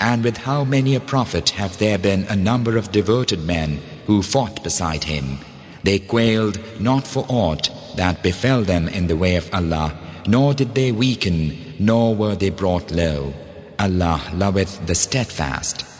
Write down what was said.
And with how many a prophet have there been a number of devoted men who fought beside him. They quailed not for aught that befell them in the way of Allah, nor did they weaken, nor were they brought low. Allah loveth the steadfast.